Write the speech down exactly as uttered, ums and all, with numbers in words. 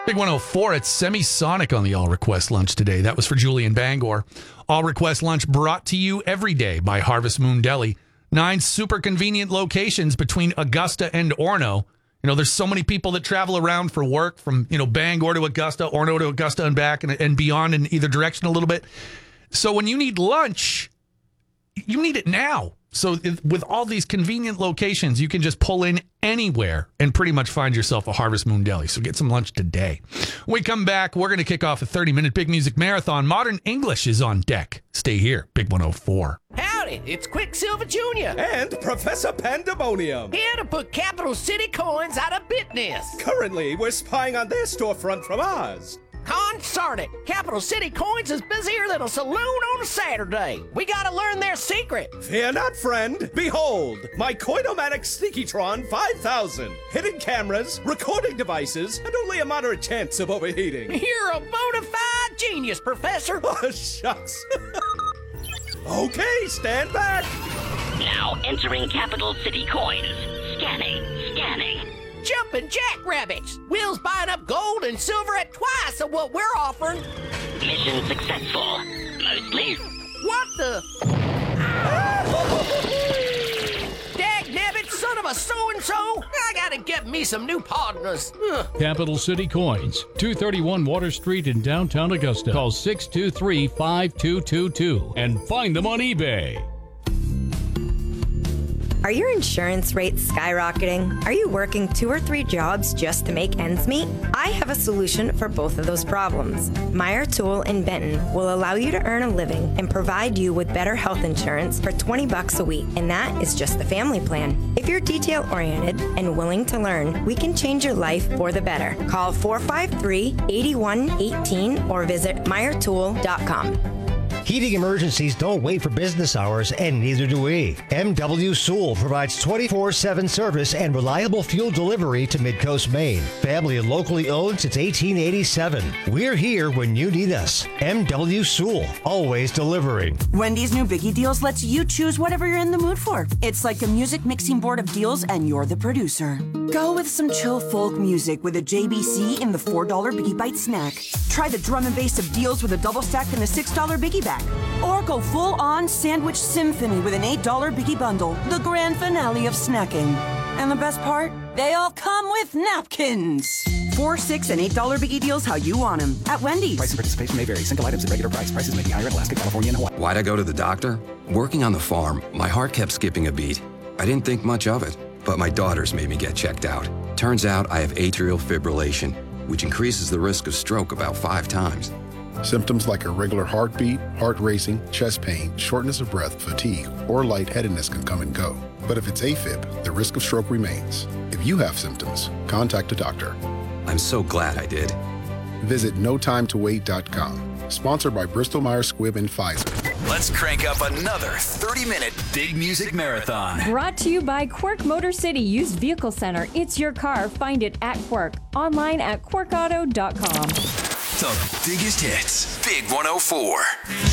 Big one oh four, it's Semisonic on the All Request Lunch today. That was for Julian Bangor. All Request Lunch brought to you every day by Harvest Moon Deli. Nine super convenient locations between Augusta and Orono. You know, there's so many people that travel around for work from, you know, Bangor to Augusta, Orono to Augusta and back and, and beyond in either direction a little bit. So when you need lunch, you need it now. So if, with all these convenient locations, you can just pull in anywhere and pretty much find yourself a Harvest Moon Deli. So get some lunch today. When we come back, we're going to kick off a thirty-minute Big Music Marathon. Modern English is on deck. Stay here, Big one oh four. Howdy, it's Quicksilver Junior And Professor Pandemonium. Here to put Capital City Coins out of business. Currently, we're spying on their storefront from ours. Consarn it! Capital City Coins is busier than a saloon on a Saturday. We gotta learn their secret. Fear not, friend. Behold, my Coinomatic Sneakytron five thousand. Hidden cameras, recording devices, and only a moderate chance of overheating. You're a bona fide genius, Professor. Oh, shucks. Okay, stand back. Now entering Capital City Coins. Scanning, scanning. Jumping jackrabbits. Will's buying up gold and silver at twice of what we're offering. Mission successful. Mostly. What the? Dag-nabbit, son of a so-and-so. I gotta get me some new partners. Ugh. Capital City Coins, two thirty-one Water Street in downtown Augusta. Call six two three, five two two two and find them on eBay. Are your insurance rates skyrocketing? Are you working two or three jobs just to make ends meet? I have a solution for both of those problems. Meyer Tool in Benton will allow you to earn a living and provide you with better health insurance for twenty bucks a week, and that is just the family plan. If you're detail-oriented and willing to learn, we can change your life for the better. Call four five three, eight one one eight or visit meyer tool dot com. Heating emergencies don't wait for business hours, and neither do we. M W Sewell provides twenty-four seven service and reliable fuel delivery to Midcoast Maine. Family and locally owned since eighteen eighty-seven. We're here when you need us. M W Sewell, always delivering. Wendy's new Biggie Deals lets you choose whatever you're in the mood for. It's like a music mixing board of deals, and you're the producer. Go with some chill folk music with a J B C in the four dollar Biggie Bite snack. Try the drum and bass of deals with a double stack in the six dollar Biggie Bag. Or go full-on sandwich symphony with an eight dollar Biggie Bundle, the grand finale of snacking. And the best part? They all come with napkins. Four, six, and eight dollar Biggie Deals how you want them at Wendy's. Price and participation may vary. Single items at regular price. Prices may be higher in Alaska, California, and Hawaii. Why'd I go to the doctor? Working on the farm, my heart kept skipping a beat. I didn't think much of it, but my daughters made me get checked out. Turns out I have atrial fibrillation, which increases the risk of stroke about five times. Symptoms like irregular heartbeat, heart racing, chest pain, shortness of breath, fatigue, or lightheadedness can come and go. But if it's AFib, the risk of stroke remains. If you have symptoms, contact a doctor. I'm so glad I did. Visit no time to wait dot com. Sponsored by Bristol Myers Squibb and Pfizer. Let's crank up another thirty-minute Big Music Marathon. Brought to you by Quirk Motor City Used Vehicle Center. It's your car. Find it at Quirk. Online at quirk auto dot com. The biggest hits. Big one oh four.